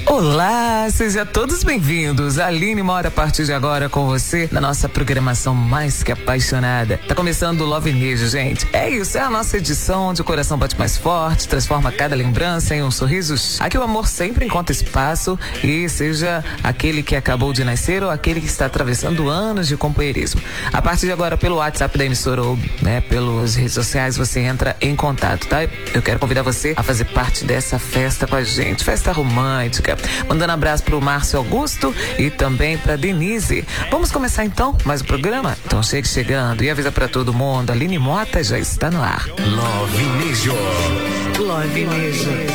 Olá, sejam todos bem-vindos. A Aline mora a partir de agora com você na nossa programação mais que apaixonada. Tá começando o Love Nejo, gente. É isso, é a nossa edição onde o coração bate mais forte, transforma cada lembrança em um sorriso. Aqui o amor sempre encontra espaço e seja aquele que acabou de nascer ou aquele que está atravessando anos de companheirismo. A partir de agora, pelo WhatsApp da emissora ou, pelas redes sociais, você entra em contato, tá? Eu quero convidar você a fazer parte dessa festa com a gente, festa romântica. Mandando abraço pro Márcio Augusto e também pra Denise. Vamos começar então mais o programa? Então chegue chegando e avisa pra todo mundo, a Aline Mota já está no ar. Love Nejo. Love Nejo.